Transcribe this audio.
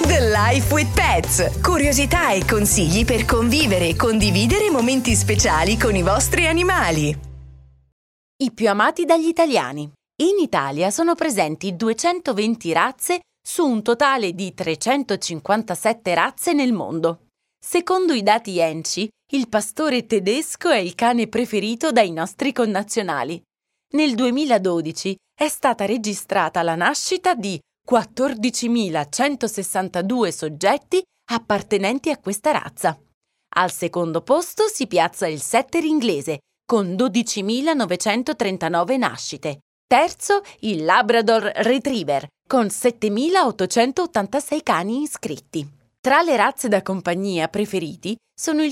The Life with Pets. Curiosità e consigli per convivere e condividere momenti speciali con i vostri animali. I più amati dagli italiani. In Italia sono presenti 220 razze su un totale di 357 razze nel mondo. Secondo i dati ENCI, il pastore tedesco è il cane preferito dai nostri connazionali. Nel 2012 è stata registrata la nascita di 14.162 soggetti appartenenti a questa razza. Al secondo posto si piazza il setter inglese, con 12.939 nascite. Terzo, il Labrador Retriever, con 7.886 cani iscritti. Tra le razze da compagnia preferiti sono il